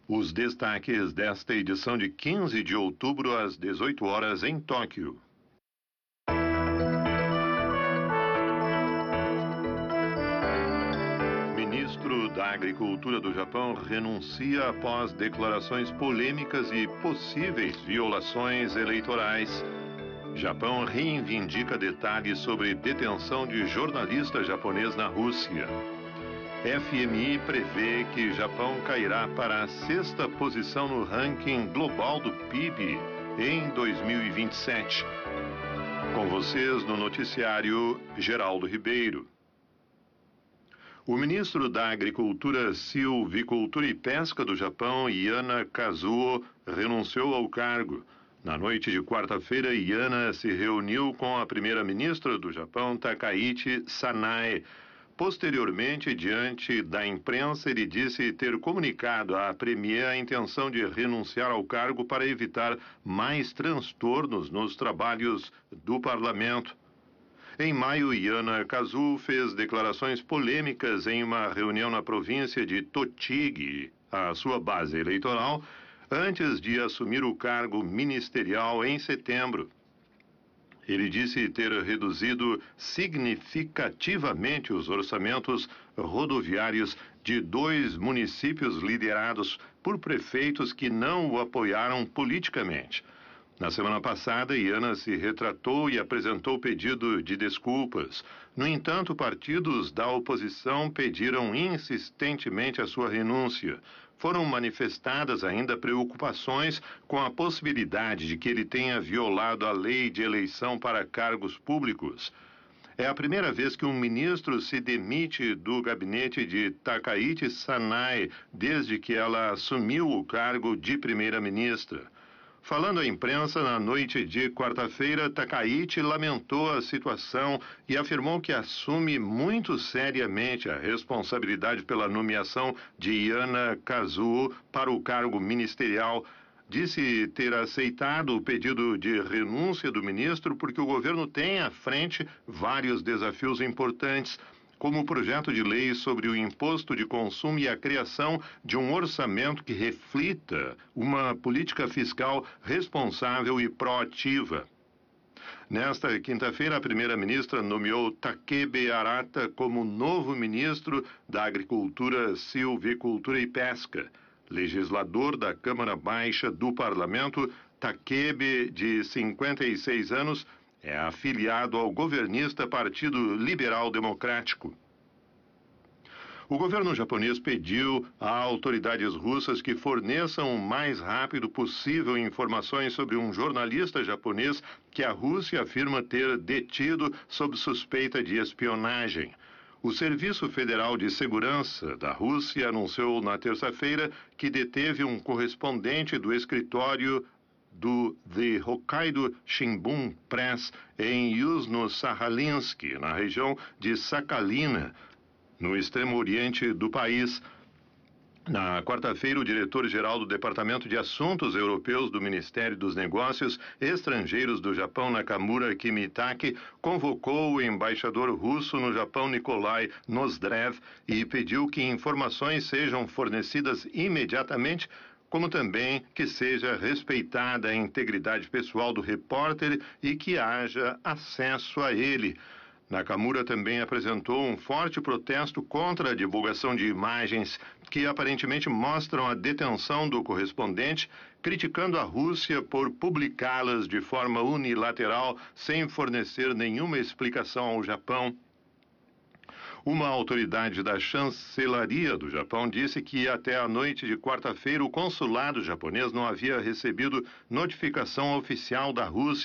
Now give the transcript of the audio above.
Os destaques desta edição de 15 de outubro às 18 horas em Tóquio. Ministro da Agricultura do Japão renuncia após declarações polêmicas e possíveis violações eleitorais. Japão reivindica detalhes sobre detenção de jornalista japonês na Rússia. FMI prevê que Japão cairá para a 6ª posição no ranking global do PIB em 2027. Com vocês no noticiário, Geraldo Ribeiro. O ministro da Agricultura, Silvicultura e Pesca do Japão, Yana Kazuo, renunciou ao cargo. Na noite de quarta-feira, Yana se reuniu com a primeira-ministra do Japão, Takaichi Sanae. Posteriormente, diante da imprensa, ele disse ter comunicado à premier a intenção de renunciar ao cargo para evitar mais transtornos nos trabalhos do parlamento. Em maio, Yana Kazuo fez declarações polêmicas em uma reunião na província de Tochigi, a sua base eleitoral, antes de assumir o cargo ministerial em setembro. Ele disse ter reduzido significativamente os orçamentos rodoviários de 2 municípios liderados por prefeitos que não o apoiaram politicamente. Na semana passada, Yana se retratou e apresentou pedido de desculpas. No entanto, partidos da oposição pediram insistentemente a sua renúncia. Foram manifestadas ainda preocupações com a possibilidade de que ele tenha violado a lei de eleição para cargos públicos. É a primeira vez que um ministro se demite do gabinete de Takaichi Sanae desde que ela assumiu o cargo de primeira-ministra. Falando à imprensa na noite de quarta-feira, Takaichi lamentou a situação e afirmou que assume muito seriamente a responsabilidade pela nomeação de Yana Kazuo para o cargo ministerial. Disse ter aceitado o pedido de renúncia do ministro porque o governo tem à frente vários desafios importantes, como o projeto de lei sobre o imposto de consumo e a criação de um orçamento que reflita uma política fiscal responsável e proativa. Nesta quinta-feira, a primeira-ministra nomeou Takebe Arata como novo ministro da Agricultura, Silvicultura e Pesca. Legislador da Câmara Baixa do Parlamento, Takebe, de 56 anos, é afiliado ao governista Partido Liberal Democrático. O governo japonês pediu a autoridades russas que forneçam o mais rápido possível informações sobre um jornalista japonês que a Rússia afirma ter detido sob suspeita de espionagem. O Serviço Federal de Segurança da Rússia anunciou na terça-feira que deteve um correspondente do escritório do The Hokkaido Shimbun Press em Yuzhno-Sahalinsk, na região de Sakhalina, no extremo oriente do país. Na quarta-feira, o diretor-geral do Departamento de Assuntos Europeus do Ministério dos Negócios Estrangeiros do Japão, Nakamura Kimitake, convocou o embaixador russo no Japão, Nikolai Nozdrev, e pediu que informações sejam fornecidas imediatamente, como também que seja respeitada a integridade pessoal do repórter e que haja acesso a ele. Nakamura também apresentou um forte protesto contra a divulgação de imagens que aparentemente mostram a detenção do correspondente, criticando a Rússia por publicá-las de forma unilateral, sem fornecer nenhuma explicação ao Japão. Uma autoridade da chancelaria do Japão disse que até a noite de quarta-feira o consulado japonês não havia recebido notificação oficial da Rússia